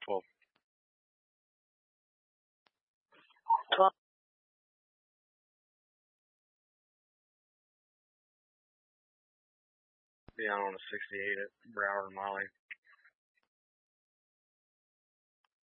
12. Be on a 68 at Broward and Molly.